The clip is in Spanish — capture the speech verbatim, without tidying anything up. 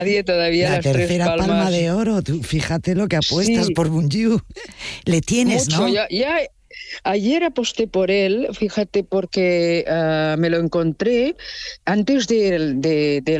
nadie todavía La las tres tercera palmas. palma de oro, tú fíjate lo que apuestas Sí. por Bunyu. Le tienes, Mucho, ¿no? ya, ya ayer aposté por él, fíjate, porque uh, me lo encontré antes de, de, de